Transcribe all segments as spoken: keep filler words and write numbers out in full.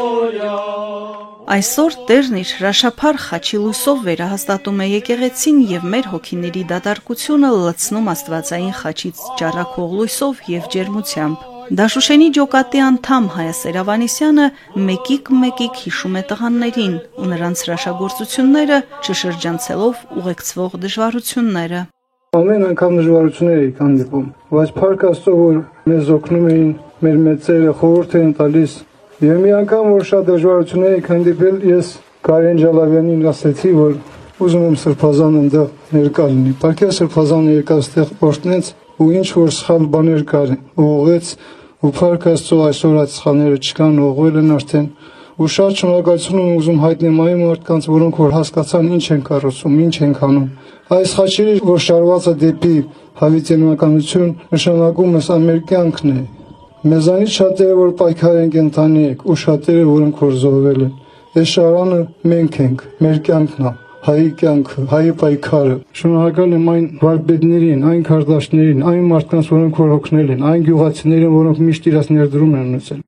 Այսօր Տերն իր հրաշափառ խաչի լույսով վերահաստատում է եկեղեցին եւ մեր հոգիների դատարկությունը լցնում աստվածային խաչից ճառագող լույսով եւ ջերմությամբ։ Դաշուշենի ջոկատի անդամ Հայաս Էրավանեսյանը մեկիկ-մեկիկ հիշում է տղաներին ու նրանց հրաշագործությունները չշրջանցելով ուղեկցվող դժվարությունները։ Ամեն անգամ դժվարություններ էի հանդիպում, բայց փառք Աստծո, որ մեզ օգնում էին, մեր մեծերը խորհուրդ էին տալիս։ Եվ մի անգամ, որ շատ դժվարություններ էի հանդիպել, ես Կարեն Ջալավյանին ասեցի, որ ուզում եմ սրբազան այնտեղ ներկա լինի։ Պարքև սրբազանը եկավ այստեղ օրհնեց ու ինչ որ սխալ բաներ կար, ուղղեց ու փառք Աստծո այսօր այդ սխալները չկան, ուղղվել են արդեն։ Ու շատ շնորհակալություն եմ ուզում հայտնել այն մարդկանց, որոնք որ հասկացան ինչ են կառուցում, ինչ են անում։ Այս խաչերը, որ շարված է դեպի հավիտենականություն, նշանակում է մեր կյանքն է։ Մեզանից շատերը որ պայքար են կենթանի եք ու շատերը որոնք որ զոհվել են։ Այս շարանը մենք ենք, մեր կյանքն է, հայի կյանքը, հայի պայքարը։ Շնորհակալ եմ այն վարպետներին, այն քարտաշներին, այն մարդկանց, որոնք որ օգնել են, այն գյուղացիներին, որոնք միշտ իրաց ներդրում են ունեցել։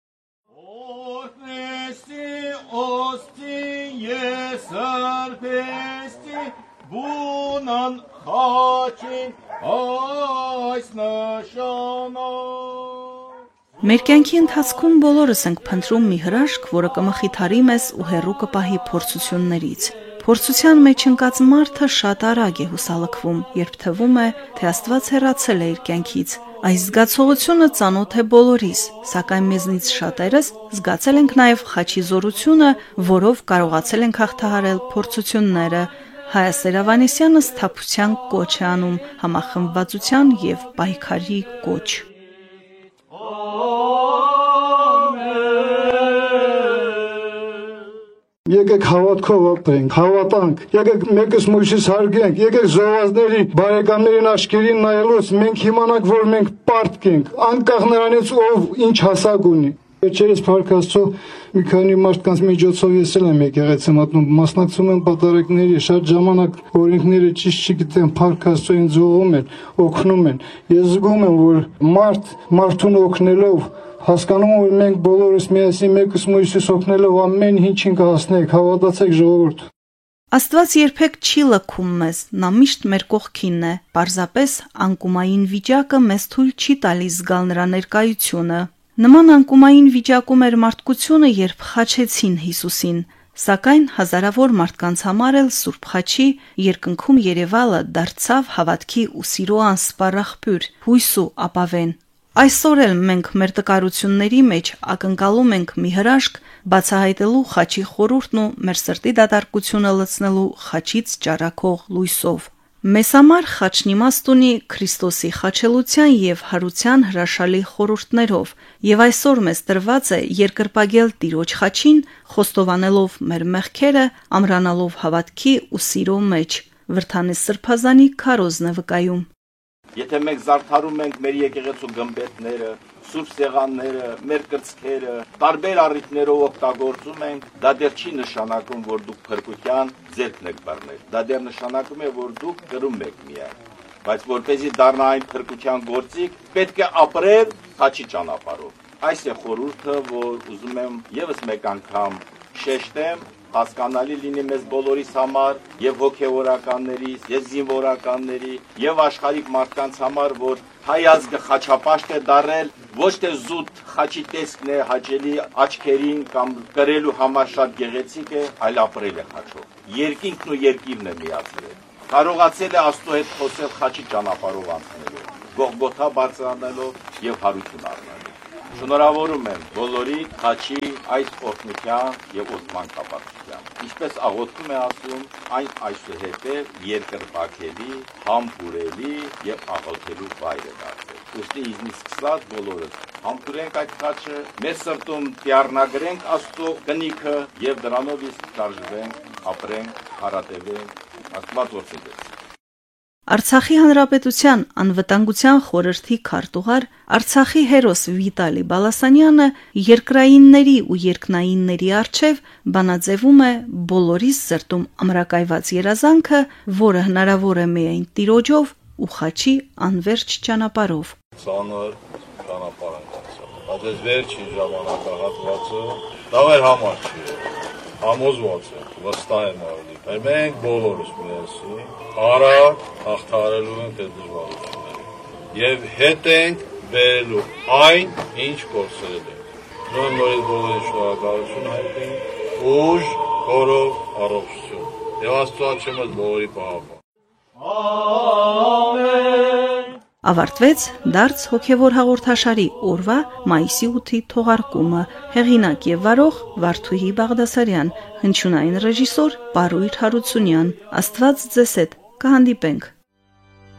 Բունան խաչին այս նշանա։ Մեր կյանքի ընթացքում բոլորս ենք փնտրում մի հրաշք, որը կմխիթարի մեզ ու հեռու կպահի փորձություններից։ Փորձության մեջ ընկած մարդը շատ արագ է հուսալքվում, երբ թվում է, թե Աստված հեռացել է իր կյանքից։ Այս զգացողությունը ծանոթ է բոլորիս, սակայն մեզնից շատերս զգացել ենք նաև խաչի զորությունը, որով կարողացել ենք հաղթահարել փորձությունները։ Հայաս Էրավանեսյանը սթափության կոչ է անում, համախմբվածության եւ պայքարի կոչ։ Եկեք հավատքով ապրենք, հավատանք, եկեք մեկս մույսից հարգենք, եկեք զոհվածների բարեկամներին աչքերին նայելուց մենք իմանանք, որ մենք պարտք ենք, անկախ նրանից ով ինչ հասակ ունի։ Վերջերս փառք Աստծո մի քանի մարդկանց միջոցով ես էլ եմ եկեղեցի մատնում, մասնակցում եմ պատարագների, շատ ժամանակ օրենքները ճիշտ չգիտեմ, փառք Աստծո ինձ ուղղում են, օգնում են։ Ես զգում եմ, որ մարդ մարդուն օգնելով հասկանում եմ, որ մենք բոլորս միասին մեկս մույսից օգնելով ամեն ինչին կհասնենք, հավատացեք ժողովուրդ։ Աստված երբեք չի լքում մեզ, նա միշտ մեր կողքինն է, պարզապես անկումային վիճակը մեզ թույլ չի տալիս զգալ նրա ներկայությունը։ Նման անկումային վիճակում էր մարդկությունը, երբ խաչեցին Հիսուսին, սակայն հազարավոր մարդկանց համար էլ Սուրբ Խաչի երկնքում երևալը դարձավ հավատքի ու սիրո անսպառ աղբյուր, հույս ու ապավեն։ Այսօր էլ մենք մեր տկարությունների մեջ ակնկալում ենք մի հրաշք, բացահայտելու խաչի խորհուրդն ու մեր սրտի դատարկությունը լցնելու խաչից ճառագող լույսով։ Մեզ համար խաչն իմաստ ունի Քրիստոսի խաչելության եւ հարության հրաշալի խորհուրդներով, եւ այսօր մեզ տրված է երկրպագել Տիրոջ խաչին, խոստովանելով մեր մեղքերը, ամրանալով հավատքի ու սիրո մեջ։ Վրթանես Սրբազանի քարոզն է վկայում։ Եթե մենք զարդարում ենք մեր եկեղեցու գմբեթները, սուրբ սեղանները, մեր կրծքերը, տարբեր առիթներով օգտագործում ենք, դա դեռ չի նշանակում, որ դուք փրկության ձեռքն եք բռնել։ Դա դեռ նշանակում է, որ դուք կրում եք միայն։ Բայց որպեսզի դառնա այն փրկության գործիք, պետք է ապրել խաչի ճանապարհով։ Այս է խորհուրդը, որ ուզում եմ եւս մեկ անգամ շեշտեմ, հասկանալի լինի մեզ բոլորիս համար, եւ հոգեվորականներից, եւ զինվորականների, եւ աշխարհիկ մարդկանց համար, որ հայ ազգը խաչապաշտ է դարել, ոչ թե զուտ խաչի տեսքն է հաճելի աչքերին կամ կրելու համար շատ գեղեցիկ է, այլ ապրել է խաչով։ Երկինքն ու երկիրն է միացրել։ Կարողացել է Աստծո հետ խոսել խաչի ճանապարհով անցնելով, Գողգոթա բարձրանալով եւ հարություն առնելով։ Շնորհավորում եմ բոլորի խաչի այս օրհնության եւ օծման կապակցությամբ։ Ինչպես աղոթքում է ասում, այն այսուհետև երկրպագելի, համբուրելի եւ աղոթելու վայր է դարձել։ Ուստի ինձնից սկսած բոլորս համբուրենք այդ խաչը, մեր սրտում դիառնագրենք Աստծո կնիքը եւ դրանով իսկ շարժվենք, ապրենք, հարատևենք, Աստված օրհնի։ Արցախի հանրապետության անվտանգության խորհրդի քարտուղար Արցախի հերոս Վիտալի Բալասանյանը երկրայինների ու երկնայինների առջև բանաձևում է բոլորիս սրտում ամրակայված երազանքը, որը հնարավոր է միայն Տիրոջով ու խաչի անվերջ ճանապարհով։ Ցանր ճանապարհ ենք անցել։ Այս վերջին ժամանակահատվածը դա մեր համար չի, համոզված եմ, վստահ եմ ավելի, բայց մենք բոլորս միասին արագ հաղթահարելու ենք այդ դժվարությունները եւ հետ ենք բերելու այն, ինչ կորցրել ենք։ Նույն նորից բոլորին շնորհակալություն հայտնենք, ուժ, խորով, առողջություն եւ Աստծո մեզ բոլորի պահապան։ Ամեն։ Ավարտվեց դարձ հոգևոր հաղորդաշարի օրվա մայիսի ութի թողարկումը, հեղինակ եւ վարող Վարդուհի Բաղդասարյան, հնչյունային ռեժիսոր Պարույր Հարությունյան։ Աստված ձեզ հետ, կհանդիպենք